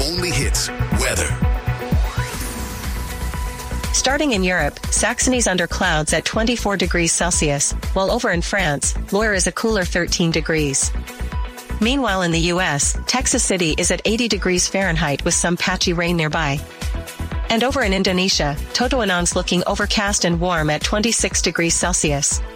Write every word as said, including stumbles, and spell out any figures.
only hits weather. Starting in Europe, Saxony's under clouds at twenty-four degrees Celsius, while over in France, Loire is a cooler thirteen degrees. Meanwhile in the U S, Texas City is at eighty degrees Fahrenheit with some patchy rain nearby. And over in Indonesia, Toto Anan's looking overcast and warm at twenty-six degrees Celsius.